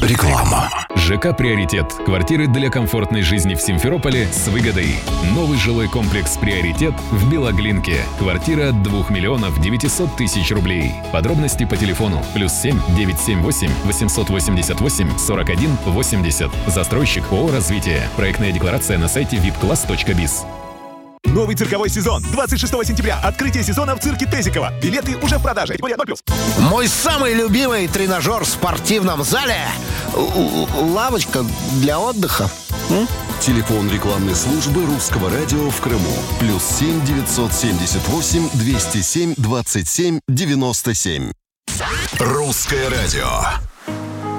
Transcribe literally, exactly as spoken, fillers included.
Реклама. ЖК «Приоритет». Квартиры для комфортной жизни в Симферополе с выгодой. Новый жилой комплекс «Приоритет» в Белоглинке. Квартира от двух миллионов девятисот тысяч рублей. Подробности по телефону плюс семь девятьсот семьдесят восемь восемьсот восемьдесят восемь сорок один восемьдесят. Застройщик ООО «Развитие». Проектная декларация на сайте вип класс точка биз. Новый цирковой сезон. двадцать шестого сентября. Открытие сезона в цирке Тезикова. Билеты уже в продаже. Категория ноль плюс. Мой самый любимый тренажер в спортивном зале — лавочка для отдыха. М? Телефон рекламной службы Русского радио в Крыму. Плюс семь девятьсот семьдесят восемь двести семь двадцать семь девяносто семь. Русское радио.